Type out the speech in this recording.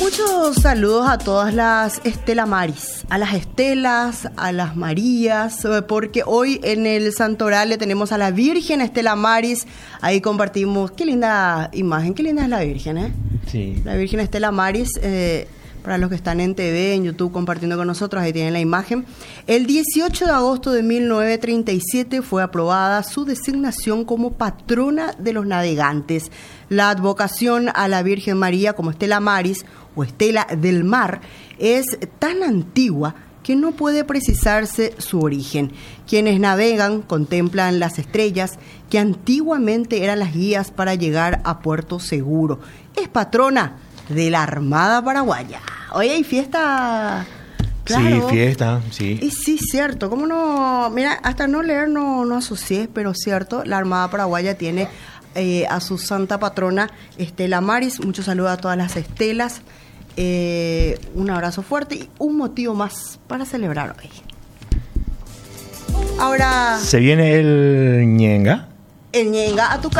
Muchos saludos a todas las Estela Maris, a las Estelas, a las Marías, porque hoy en el Santoral le tenemos a la Virgen Estela Maris. Ahí compartimos, qué linda imagen, qué linda es la Virgen, ¿eh? Sí. La Virgen Estela Maris, para los que están en TV, en YouTube compartiendo con nosotros, ahí tienen la imagen. El 18 de agosto de 1937 fue aprobada su designación como patrona de los navegantes. La advocación a la Virgen María como Estela Maris o Estela del Mar es tan antigua que no puede precisarse su origen. Quienes navegan contemplan las estrellas que antiguamente eran las guías para llegar a puerto seguro. Es patrona de la Armada Paraguaya. Hoy hay fiesta. Claro. Sí, fiesta, sí. Y sí, cierto. ¿Cómo no? Mira, hasta no leer no asocié, pero cierto, la Armada Paraguaya tiene a su santa patrona Estela Maris. Muchos saludos a todas las Estelas. Un abrazo fuerte y un motivo más para celebrar hoy. Ahora se viene el Ñenga. El Ñenga a tu casa.